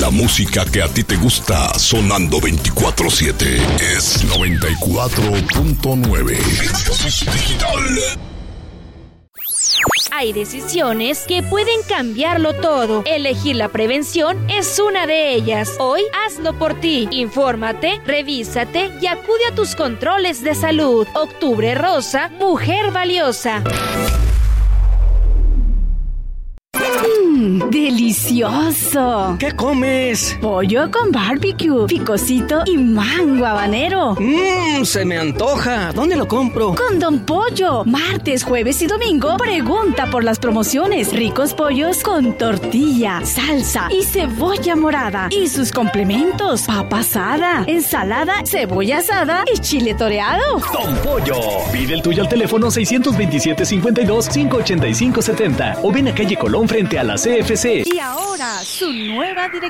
La música que a ti te gusta, sonando 24/7, es 94.9. Hay decisiones que pueden cambiarlo todo. Elegir la prevención es una de ellas. Hoy hazlo por ti. Infórmate, revísate y acude a tus controles de salud. Octubre Rosa, mujer valiosa. ¡Delicioso! ¿Qué comes? Pollo con barbecue, picosito y mango habanero. Se me antoja. ¿Dónde lo compro? Con Don Pollo. Martes, jueves y domingo, pregunta por las promociones. Ricos pollos con tortilla, salsa y cebolla morada. Y sus complementos: papa asada, ensalada, cebolla asada y chile toreado. Don Pollo. Pide el tuyo al teléfono 627-52-585-70 o ven a calle Colón frente a la CFC. Y ahora, su nueva dirección.